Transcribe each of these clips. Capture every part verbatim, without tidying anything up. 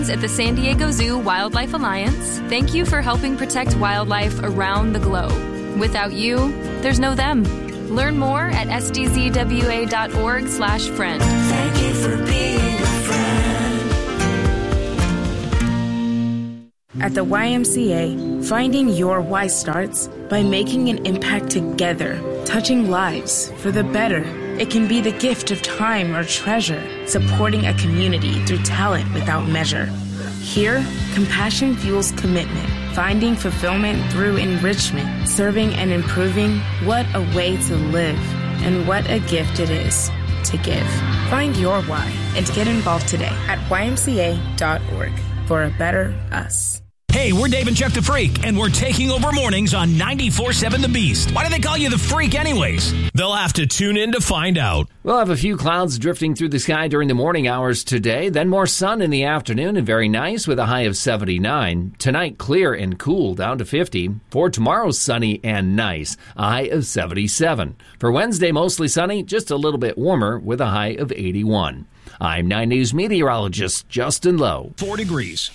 At the San Diego Zoo Wildlife Alliance, thank you for helping protect wildlife around the globe. Without you, there's no them. Learn more at s d z w a dot org slash friend. Thank you for being a friend. At the Y M C A, finding your why starts by making an impact together, touching lives for the better. It can be the gift of time or treasure, supporting a community through talent without measure. Here, compassion fuels commitment, finding fulfillment through enrichment, serving and improving. What a way to live, and what a gift it is to give. Find your why and get involved today at y m c a dot org for a better us. Hey, we're Dave and Chuck the Freak, and we're taking over mornings on ninety-four point seven The Beast. Why do they call you the Freak anyways? They'll have to tune in to find out. We'll have a few clouds drifting through the sky during the morning hours today, then more sun in the afternoon and very nice with a high of seventy-nine. Tonight, clear and cool down to fifty. For tomorrow, sunny and nice, a high of seventy-seven. For Wednesday, mostly sunny, just a little bit warmer with a high of eighty-one. I'm nine News meteorologist Justin Lowe. Four degrees.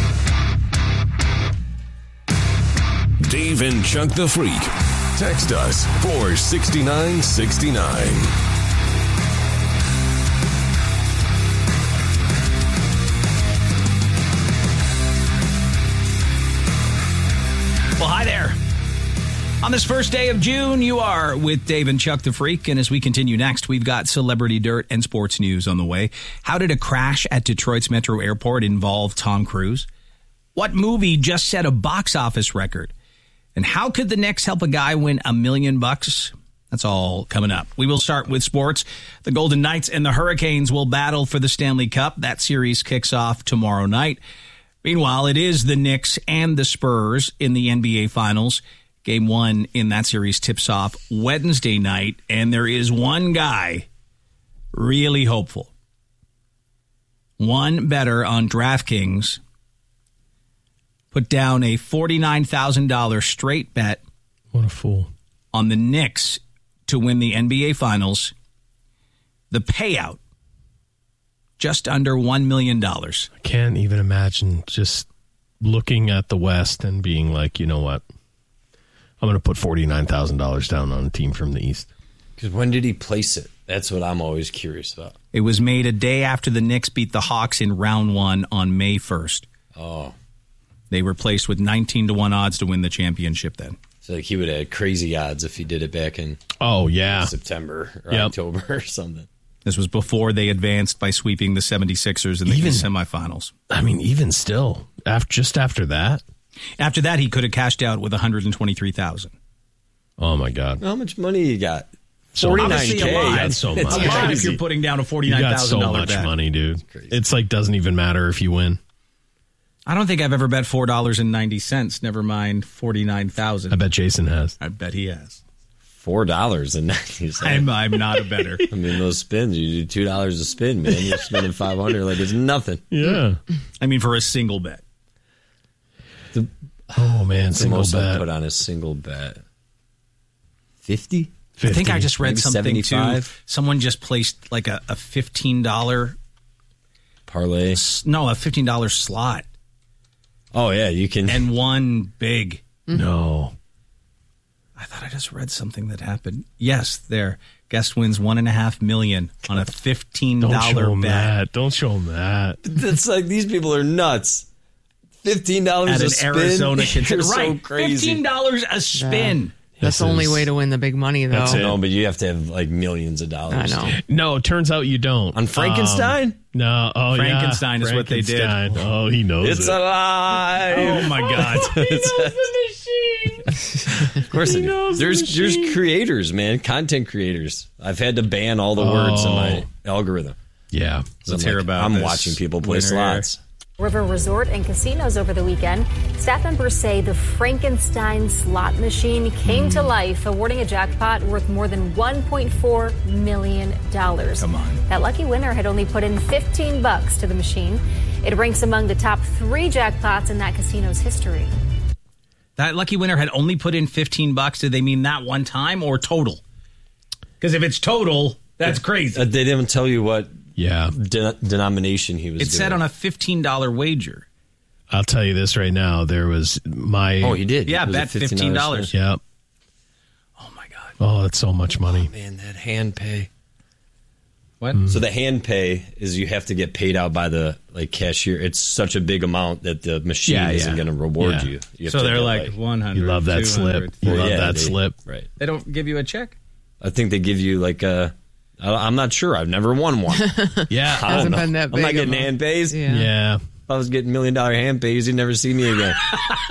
Dave and Chuck the Freak. Text us four six nine six nine. Well, hi there. On this first day of June, you are with Dave and Chuck the Freak. And as we continue next, we've got celebrity dirt and sports news on the way. How did a crash at Detroit's Metro Airport involve Tom Cruise? What movie just set a box office record? And how could the Knicks help a guy win a million bucks? That's all coming up. We will start with sports. The Golden Knights and the Hurricanes will battle for the Stanley Cup. That series kicks off tomorrow night. Meanwhile, it is the Knicks and the Spurs in the N B A Finals. Game one in that series tips off Wednesday night, and there is one guy really hopeful. One better on DraftKings put down a forty-nine thousand dollars straight bet. What a fool. On the Knicks to win the N B A Finals. The payout, just under one million dollars. I can't even imagine just looking at the West and being like, you know what? I'm going to put forty-nine thousand dollars down on a team from the East. Because when did he place it? That's what I'm always curious about. It was made a day after the Knicks beat the Hawks in round one on May first. Oh. They were placed with nineteen to one odds to win the championship then. So like he would have had crazy odds if he did it back in oh yeah September or yep. October or something. This was before they advanced by sweeping the seventy-sixers in the even, semifinals. I mean, even still, after, just after that? After that, he could have cashed out with one hundred twenty-three thousand dollars. Oh, my God. How much money you got? So forty-nine K. That's so much. It's a lot if you're putting down a forty-nine thousand dollars bet. You got so much bet. money, dude. It's like doesn't even matter if you win. I don't think I've ever bet four dollars and ninety cents, never mind forty-nine thousand dollars. I bet Jason has. I bet he has. four dollars and ninety cents. I'm, I'm not a bettor. I mean, those spins, you do two dollars a spin, man. You're spending five hundred dollars like it's nothing. Yeah. I mean, for a single bet. The, oh, man, the single most bet. I put on a single bet. fifty? I think I just read Maybe something seventy-five? too. Someone just placed like a, a fifteen dollars parlay. No, a fifteen dollars slot. Oh, yeah, you can. And won big. No. I thought I just read something that happened. Yes, there. Guest wins one and a half million on a fifteen dollars Don't show him bet. that. Don't show him that. That's like, these people are nuts. fifteen dollars At a an spin? Arizona They're contender. so Right, crazy. fifteen dollars a spin. Yeah. That's This the only is- way to win the big money, though. That's it. No, but you have to have like millions of dollars. I know. No, it turns out you don't. On Frankenstein? Um, no. Oh, Frankenstein yeah. is what they did. Frankenstein. Oh, he knows It's it. alive. Oh, my God. Of course it is. There's, there's creators, man. Content creators. I've had to ban all the words in my algorithm. Yeah. So Let's I'm hear like, about I'm this watching people play winner slots. River Resort and Casinos over the weekend. Staff members say the Frankenstein slot machine came to life, awarding a jackpot worth more than one point four million dollars. Come on. That lucky winner had only put in fifteen bucks to the machine. It ranks among the top three jackpots in that casino's history. That lucky winner had only put in fifteen bucks. Did they mean that one time or total? Because if it's total, that's crazy. Uh, they didn't tell you what Yeah. de- denomination he was It doing. said on a fifteen dollars wager. I'll tell you this right now. There was my. Oh, he did. Yeah, It was a bet fifteen dollars. Yep. Oh, my God. Oh, that's so much money. Man, that hand pay. What? Mm. So the hand pay is you have to get paid out by the like cashier. It's such a big amount that the machine Yeah, isn't yeah. going to reward Yeah. you. You have So to they're get, like one hundred. You love that slip. You Well, love yeah, that they- slip. Right. They don't give you a check? I think they give you like a. I- I'm not sure. I've never won one. Yeah. I don't Hasn't know. been that I'm big not getting of a- hand pays. Yeah. Yeah. If I was getting million dollar hand pays, you'd never see me again.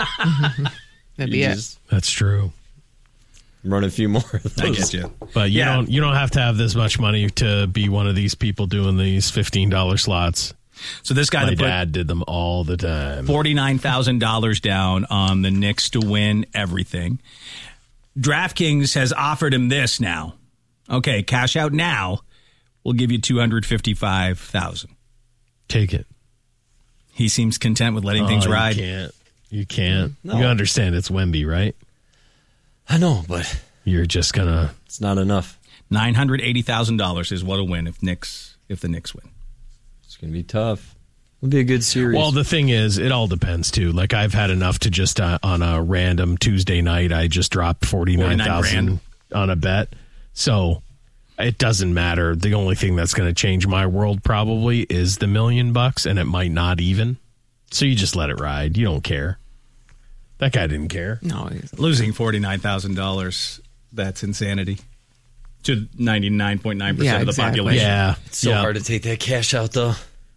That'd be You it. just That's true. run a few more of those. I get you. But you Yeah. don't you don't have to have this much money to be one of these people doing these fifteen dollars slots. So this guy My that put dad did them all the time. forty-nine thousand dollars down on the Knicks to win everything. DraftKings has offered him this now. Okay, cash out now. We'll give you two hundred fifty-five thousand dollars. Take it. He seems content with letting things Oh, ride. You can't. You can't. No. You understand it's Wemby, right? I know, but You're just gonna. it's not enough. nine hundred eighty thousand dollars is what'll win if Knicks if the Knicks win. It's going to be tough. It'll be a good series. Well, the thing is, it all depends too. Like I've had enough to just uh, on a random Tuesday night, I just dropped forty nine thousand on a bet. So it doesn't matter. The only thing that's going to change my world probably is the million bucks, and it might not even. So you just let it ride. You don't care. That guy didn't care. No, he's- Losing forty-nine thousand dollars, that's insanity. To ninety-nine point nine percent Yeah, of the exactly. population. Yeah, it's so yeah. hard to take that cash out, though.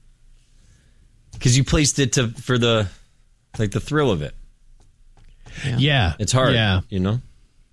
Because you placed it to for the like the thrill of it. Yeah, It's hard. Yeah, You know?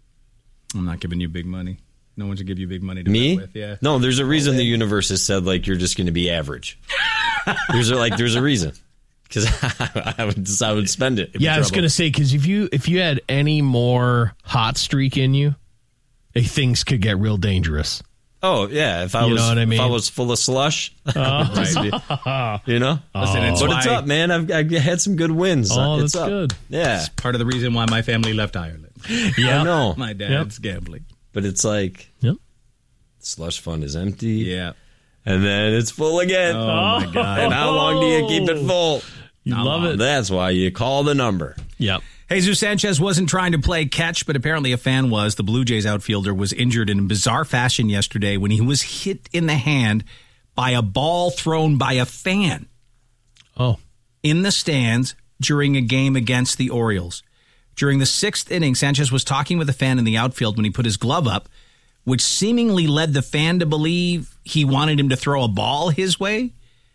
I'm not giving you big money. No one should give you big money to Me? bet with. Yeah. No, there's a reason the universe has said like you're just going to be average. there's a, like there's a reason because I would I would spend it. yeah. I was trouble. gonna say because if you if you had any more hot streak in you, eh, things could get real dangerous. Oh yeah, if I You was know what I mean? if I was full of slush, I would just be- you know. Listen, it's but why- it's up, man. I've, I've had some good wins. Oh, it's that's up. good. Yeah, Part of the reason why my family left Ireland. I know. My dad's gambling. But it's like Yep. slush fund is empty. Yeah. And then it's full again. Oh, my God. And how long do you keep it full? You Not love long. it. That's why you call the number. Yep. Jesus Sanchez wasn't trying to play catch, but apparently a fan was. The Blue Jays outfielder was injured in bizarre fashion yesterday when he was hit in the hand by a ball thrown by a fan Oh. in the stands during a game against the Orioles. During the sixth inning, Sanchez was talking with a fan in the outfield when he put his glove up, which seemingly led the fan to believe he wanted him to throw a ball his way.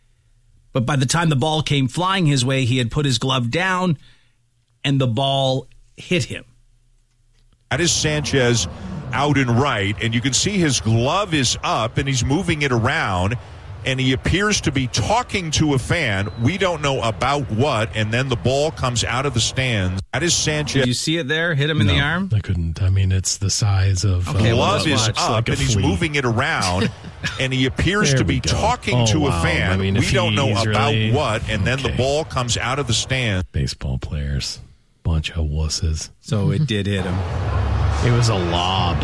But by the time the ball came flying his way, he had put his glove down and the ball hit him. That is Sanchez out and right, and you can see his glove is up, and he's moving it around, and he appears to be talking to a fan. We don't know about what, and then the ball comes out of the stands. That is Sanchez. Did you see it there? Hit him in the No, arm? I couldn't. I mean, it's the size of. Okay, uh, well, Glove is it's up, like a and he's flea. moving it around, and he appears There to we be go. talking Oh, to wow. a fan. I mean, if we don't know he's about really- what, and then the Okay. ball comes out of the stands. Baseball players, bunch of wusses. So it did hit him. It was a lob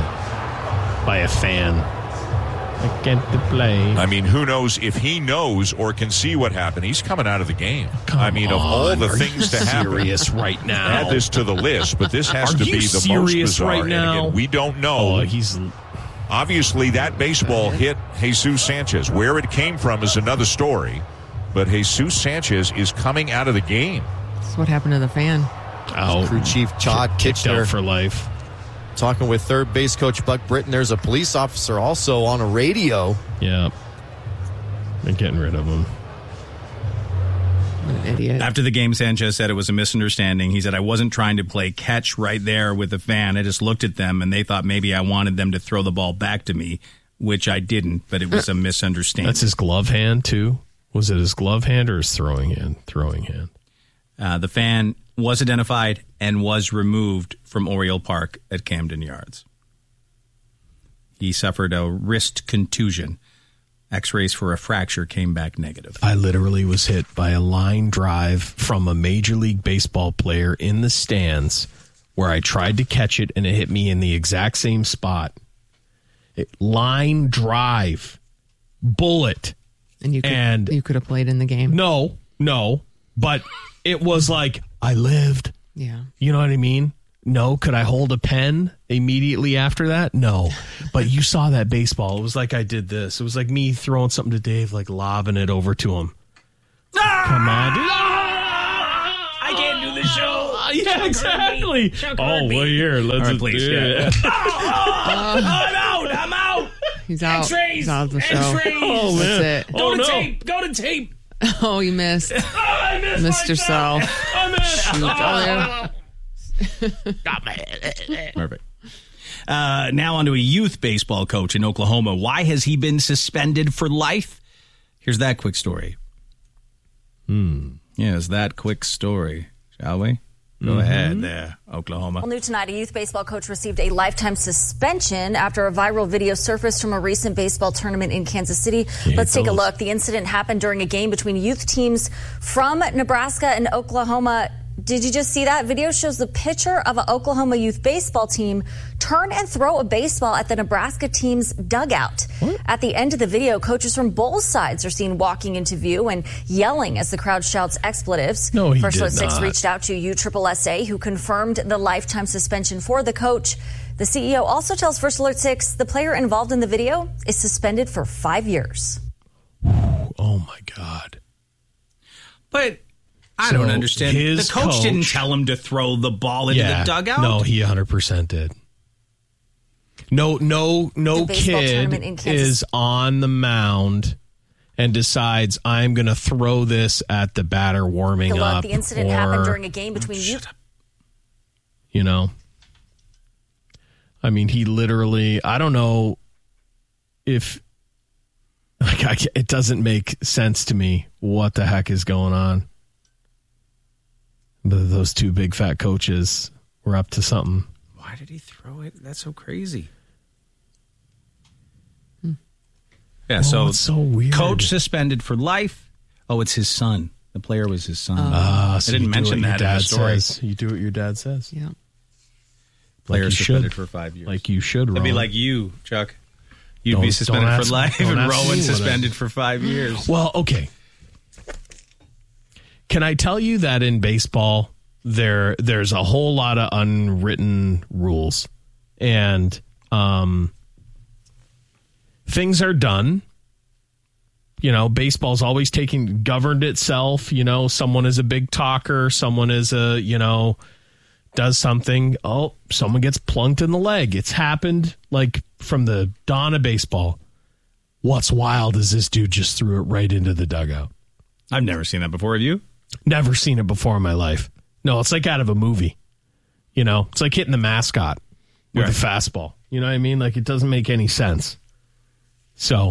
by a fan. I can't play. I mean, who knows if he knows or can see what happened? He's coming out of the game. Come I mean, of all on, the are things you to happen. serious right now? Add this to the list, but this has Are to you be the most serious bizarre. right And now? again, we don't know. Oh, he's Obviously, that baseball hit Jesus Sanchez. Where it came from is another story, but Jesus Sanchez is coming out of the game. That's what happened to the fan. out. Crew Chief Chad Kicked Kitchener out for life. talking with third base coach Buck Britton. There's a police officer also on a radio. Yeah. They're getting rid of him. What an idiot. After the game, Sanchez said it was a misunderstanding. He said, I wasn't trying to play catch right there with the fan. I just looked at them, and they thought maybe I wanted them to throw the ball back to me, which I didn't, but it was a misunderstanding. That's his glove hand, too? Was it his glove hand or his throwing hand? Throwing hand. Uh, the fan was identified and was removed from Oriole Park at Camden Yards. He suffered a wrist contusion. X-rays for a fracture came back negative. I literally was hit by a line drive from a Major League Baseball player in the stands where I tried to catch it and it hit me in the exact same spot. It, line drive. Bullet. And you could, and you could have played in the game. No, no. But it was like, I lived. Yeah. You know what I mean? No. Could I hold a pen immediately after that? No. But you saw that baseball. It was like I did this. It was like me throwing something to Dave, like lobbing it over to him. Ah! Come on, dude. Ah! I can't do the show. Uh, yeah, exactly. Oh, well, here. Let's right, just please, do yeah. it. oh, oh, I'm out. I'm out. He's out. X-rays. He's out of the show. X-rays. Oh, man. That's it. Go Oh, to no. tape. Go to tape. Oh, you missed. Oh, I missed Missed myself. yourself. I missed. Shoot. Oh, Oh, got my head. Perfect. Uh, now on to a youth baseball coach in Oklahoma. Why has he been suspended for life? Here's that quick story. Hmm. Yes, that quick story. Shall we? Go Mm-hmm. ahead there, Oklahoma. Well, new tonight, a youth baseball coach received a lifetime suspension after a viral video surfaced from a recent baseball tournament in Kansas City. Let's take a look. The incident happened during a game between youth teams from Nebraska and Oklahoma. Did you just see that? Video shows the picture of an Oklahoma youth baseball team turn and throw a baseball at the Nebraska team's dugout. What? At the end of the video, coaches from both sides are seen walking into view and yelling as the crowd shouts expletives. No, he First did Alert six not. reached out to U S S S A, who confirmed the lifetime suspension for the coach. The C E O also tells First Alert six the player involved in the video is suspended for five years. Oh, my God. But I So don't understand. his The coach, coach- didn't tell him to throw the ball into Yeah. the dugout? No, he one hundred percent did. No, no, no The baseball kid tournament in Kansas- is on the mound and decides I'm going to throw this at the batter warming The, look, up. the incident or, happened during a game between you. You know, I mean, he literally. I don't know if like I, it doesn't make sense to me what the heck is going on. But those two big fat coaches were up to something. Why did he throw it? That's so crazy. Yeah, Oh, so, it's so weird. Coach suspended for life. Oh, it's his son. The player was his son. Ah, so I didn't you do mention what your that in the dad story. says. You do what your dad says. Yeah. Player Like you suspended should. for five years. Like you should, That'd be Ron. like you, Chuck. You'd Don't- be suspended don't for ask- life, don't and ask me Rowan what I- suspended for five years. Well, okay. Can I tell you that in baseball there there's a whole lot of unwritten rules, and um, things are done. You know, baseball's always taking governed itself. You know, someone is a big talker, someone is a you know does something. Oh, someone gets plunked in the leg. It's happened like from the dawn of baseball. What's wild is this dude just threw it right into the dugout. I've never seen that before. Have you? Never seen it before in my life. No, it's like out of a movie. You know, it's like hitting the mascot with Right. a fastball. You know what I mean? Like it doesn't make any sense. So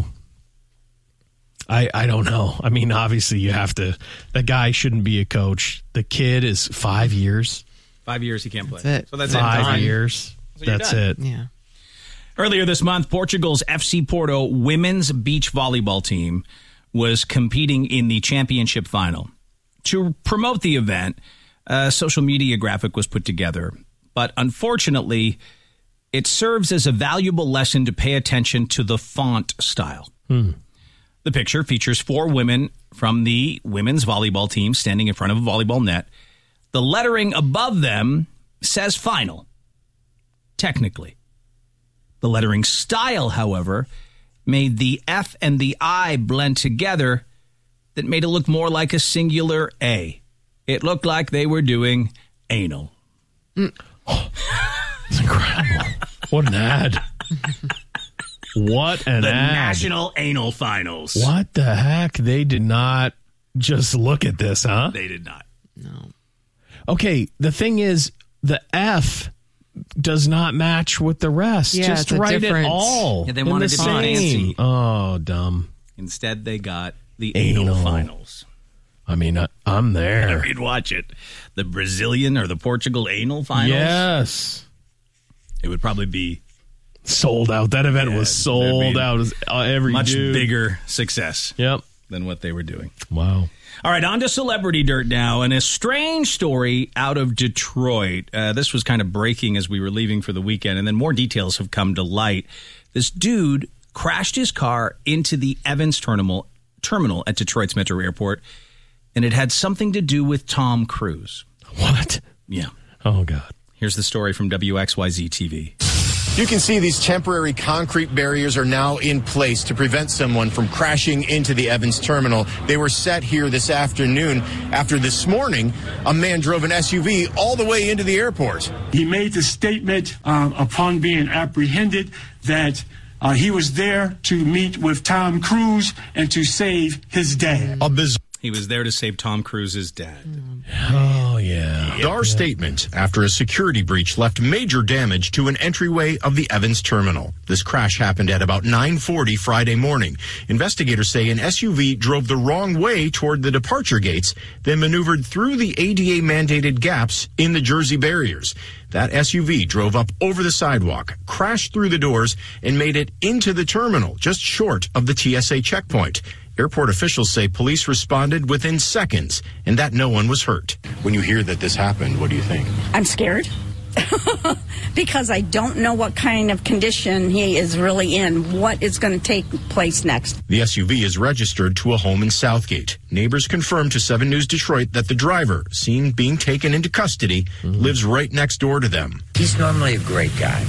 I I don't know. I mean, obviously you have to. The guy shouldn't be a coach. The kid is five years. Five years he can't play. That's it. So that's five it. Done. years. So you're That's done. it. Yeah. Earlier this month, Portugal's F C Porto women's beach volleyball team was competing in the championship final. To promote the event, a social media graphic was put together. But unfortunately, it serves as a valuable lesson to pay attention to the font style. Hmm. The picture features four women from the women's volleyball team standing in front of a volleyball net. The lettering above them says final, technically. The lettering style, however, made the F and the I blend together that made it look more like a singular A. It looked like they were doing anal. It's incredible. What an ad. What an The ad. National Anal Finals. What the heck? They did not just look at this, huh? They did not. No. Okay, the thing is, the F does not match with the rest. Yeah, Just it's a write it difference. all. Yeah, they in wanted the to be same. fancy. Oh, dumb. Instead, they got the Anal. Anal Finals. I mean, I, I'm there. You'd watch it. The Brazilian or the Portugal Anal Finals. Yes. It would probably be Sold out. That event Yeah, was sold that'd be out. Uh, every much dude. bigger success Yep. than what they were doing. Wow. All right, on to Celebrity Dirt now, and a strange story out of Detroit. Uh, this was kind of breaking as we were leaving for the weekend, and then more details have come to light. This dude crashed his car into the Evans Terminal, terminal at Detroit's Metro Airport, and it had something to do with Tom Cruise. What? Yeah. Oh, God. Here's the story from W X Y Z T V. You can see these temporary concrete barriers are now in place to prevent someone from crashing into the Evans terminal. They were set here this afternoon after this morning a man drove an S U V all the way into the airport. He made the statement um, upon being apprehended that uh, he was there to meet with Tom Cruise and to save his dad. A biz- He was there to save Tom Cruise's dad. Oh, yeah. Bizarre statement after a security breach left major damage to an entryway of the Evans terminal. This crash happened at about nine forty Friday morning. Investigators say an S U V drove the wrong way toward the departure gates, then maneuvered through the A D A-mandated gaps in the Jersey barriers. That S U V drove up over the sidewalk, crashed through the doors, and made it into the terminal, just short of the T S A checkpoint. Airport officials say police responded within seconds and that no one was hurt. When you hear that this happened, what do you think? I'm scared because I don't know what kind of condition he is really in, what is going to take place next. The S U V is registered to a home in Southgate. Neighbors confirmed to seven News Detroit that the driver, seen being taken into custody, mm-hmm. lives right next door to them. He's normally a great guy.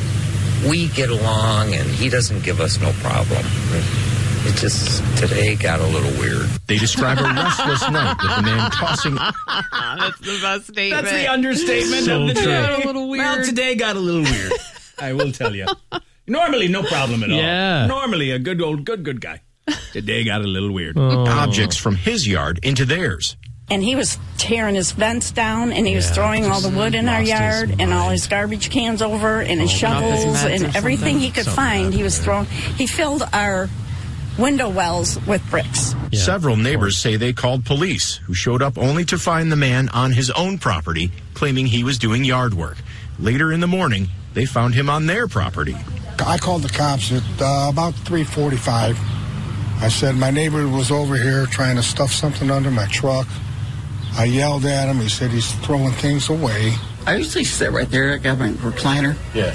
We get along and he doesn't give us no problem. It just today got a little weird. They describe a restless night with the man tossing. That's the best statement. That's the understatement So of the true. day. Got a little weird. Well, today got a little weird. I will tell you. Normally, no problem at all. Yeah. Normally, a good old, good, good guy. Today got a little weird. Oh. Objects from his yard into theirs. And he was tearing his fence down, and he was Yeah, throwing all the wood in our lost his yard, and all mind. his garbage cans over, and his Off his shovels, meds or and everything something. he could Something find. He was happened throwing. He filled our window wells with bricks. Yeah, Several neighbors say they called police, who showed up only to find the man on his own property, claiming he was doing yard work. Later in the morning, they found him on their property. I called the cops at uh, about three forty-five. I said my neighbor was over here trying to stuff something under my truck. I yelled at him. He said he's throwing things away. I usually sit right there. I got my recliner. Yeah.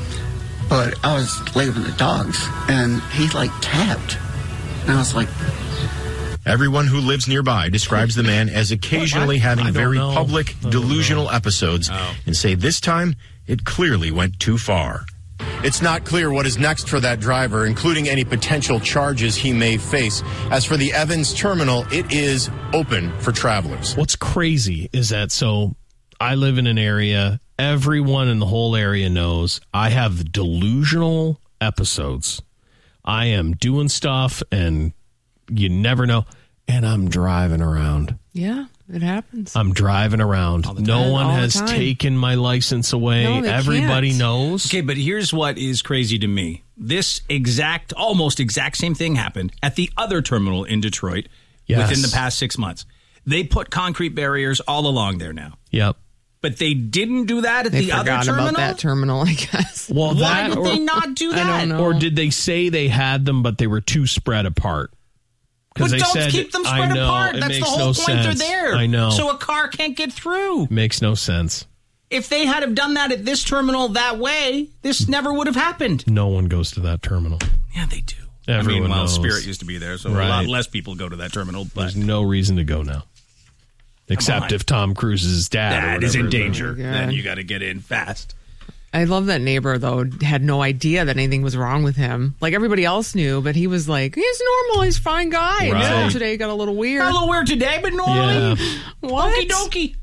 But I was laying with the dogs, and he, like, tapped. And I was like... Everyone who lives nearby describes the man as occasionally having I don't very know. public, I don't delusional know. episodes Oh. and say this time it clearly went too far. It's not clear what is next for that driver, including any potential charges he may face. As for the Evans terminal, it is open for travelers. What's crazy is that, so I live in an area, everyone in the whole area knows I have delusional episodes. I am doing stuff and you never know. And I'm driving around. Yeah, it happens. I'm driving around. No time. one All the has time. taken my license away. No, they Everybody can't. knows. Okay, but here's what is crazy to me. This exact, almost exact same thing happened at the other terminal in Detroit Yes. within the past six months. They put concrete barriers all along there now. Yep. But they didn't do that at They the other forgot terminal? about that terminal, I guess. Well, Why that did or, they not do I that? don't know. or did they say they had them, but they were too spread apart? But they don't said, keep them I spread know, apart. it That's the makes whole no point. sense. They're there. I know. So a car can't get through. Makes no sense. If they had have done that at this terminal that way, this never would have happened. No one goes to that terminal. Yeah, they do. Everyone I mean, well, knows. Spirit used to be there, so a Right. lot less people go to that terminal. But There's no reason to go now. Except on. if Tom Cruise's dad, or that is in whatever. danger. Oh my God. Then you got to get in fast. I love that neighbor, though, had no idea that anything was wrong with him. Like, everybody else knew, but he was like, he's normal, he's a fine guy. Right. And so today got a little weird. Got a little weird today, but normally, Yeah. What? okie dokie.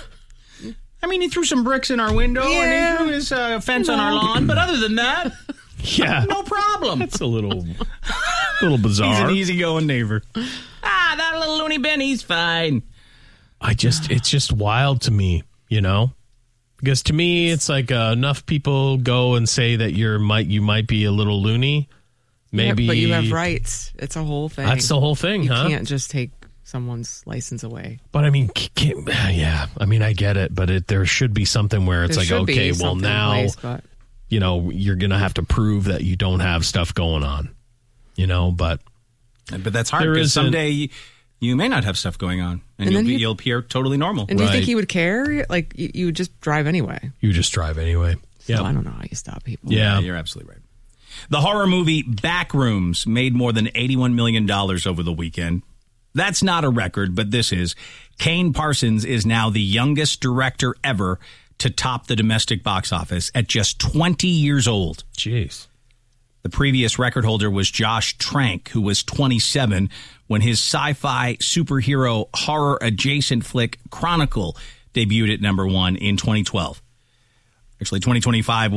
I mean, he threw some bricks in our window Yeah. and he threw his uh, fence on our lawn, but other than that, Yeah. no problem. That's a little, a little bizarre. He's an easygoing neighbor. Ah, that little loony bin, he's fine. I just, it's just wild to me, you know? Because to me, it's like uh, enough people go and say that you're might you might be a little loony. Maybe, Yeah, but you have rights. It's a whole thing. That's the whole thing, you huh? You can't just take someone's license away. But I mean, c- can't- yeah, I mean, I get it, but it, there should be something where it's There like, should be okay, well something in now, place, but- you know, you're gonna have to prove that you don't have stuff going on, you know. But But that's hard There because isn't- someday you, you may not have stuff going on, and, And you'll then be, he- you'll appear totally normal. And do you think Right. he would care? Like, you, you would just drive anyway. you just drive anyway. So Yeah, I don't know how you stop people. Yeah. you're absolutely right. The horror movie Backrooms made more than eighty-one million dollars over the weekend. That's not a record, but this is. Kane Parsons is now the youngest director ever to top the domestic box office at just twenty years old. Jeez. The previous record holder was Josh Trank, who was twenty-seven when his sci-fi superhero horror adjacent flick Chronicle debuted at number one in twenty twelve. Actually, twenty twenty-five